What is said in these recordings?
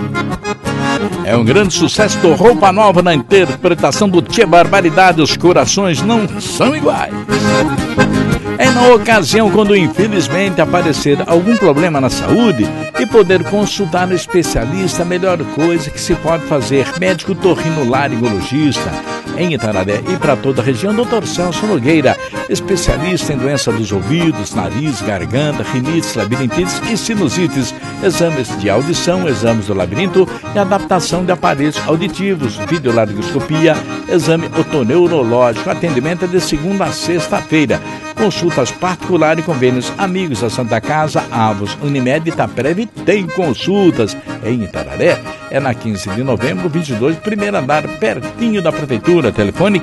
É um grande sucesso do Roupa Nova na interpretação do Tchê Barbaridade, Os Corações Não São Iguais. É na ocasião quando infelizmente aparecer algum problema na saúde e poder consultar no especialista, a melhor coisa que se pode fazer. Médico otorrinolaringologista em Itararé e para toda a região, Dr. Celso Nogueira, especialista em doença dos ouvidos, nariz, garganta, rinites, labirintites e sinusites, exames de audição, exames do labirinto e adaptação de aparelhos auditivos, videolaringoscopia, exame otoneurológico. Atendimento é de segunda a sexta-feira. Consultas particulares e convênios Amigos da Santa Casa, Avos, Unimed e Itaprev tem consultas em Itararé. É na 15 de novembro, 22, primeiro andar, pertinho da Prefeitura. Telefone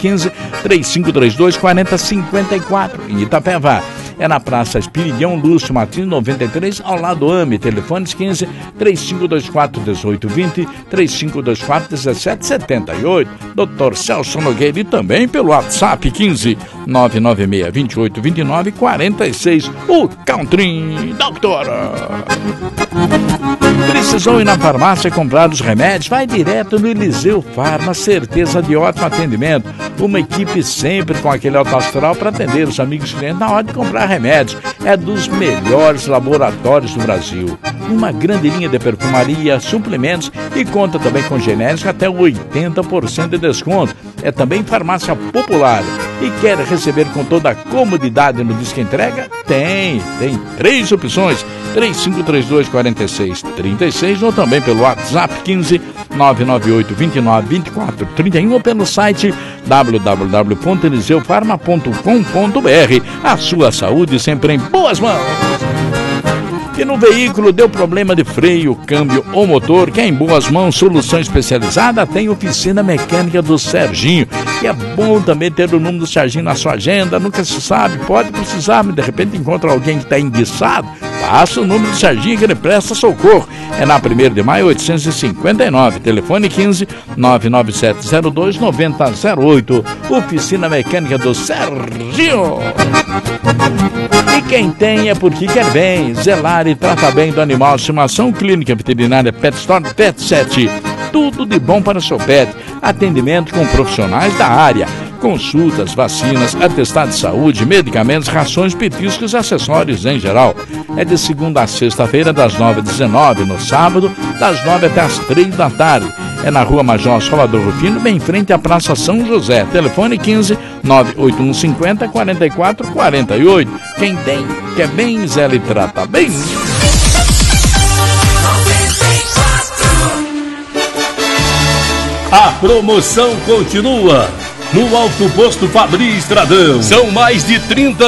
15-3532-4054. Em Itapeva é na Praça Espiridião Lúcio Martins, 93, ao lado do AME. Telefones 15-3524-1820, 3524-1778. Dr. Celso Nogueira e também pelo WhatsApp 15-996-2829-46. O Country Doctora. Precisou ir na farmácia comprar os remédios? Vai direto no Eliseu Farma, certeza de ótimo atendimento. Uma equipe sempre com aquele alto astral para atender os amigos clientes na hora de comprar remédios. É dos melhores laboratórios do Brasil. Uma grande linha de perfumaria, suplementos e conta também com genéricos até 80% de desconto. É também farmácia popular. E quer receber com toda a comodidade no Disque Entrega? Tem 3 opções: 3532-4636 ou também pelo WhatsApp 15-998-29-2431 ou pelo site www.eliseufarma.com.br. A sua saúde sempre em boas mãos. E no veículo deu problema de freio, câmbio ou motor, quer em boas mãos, solução especializada, tem oficina mecânica do Serginho. E é bom também ter o número do Serginho na sua agenda, nunca se sabe, pode precisar, mas de repente encontra alguém que está enguiçado, passa o número do Serginho que ele presta socorro. É na 1º de maio, 859, telefone 15-99702-9008, oficina mecânica do Serginho. E quem tem é porque quer bem, zelar e trata bem do animal de estimação. Clínica Veterinária Pet Store Pet 7, tudo de bom para o seu pet. Atendimento com profissionais da área, consultas, vacinas, atestado de saúde, medicamentos, rações, petiscos e acessórios em geral. É de segunda a sexta-feira, das 9 às 19, no sábado, das 9 até as 3 da tarde. É na Rua Major Salvador Rufino, bem em frente à Praça São José. Telefone 15-98150-4448. Quem tem, quer bem, zela e trata bem. A promoção continua no Alto Posto Fabri Estradão. São mais de 30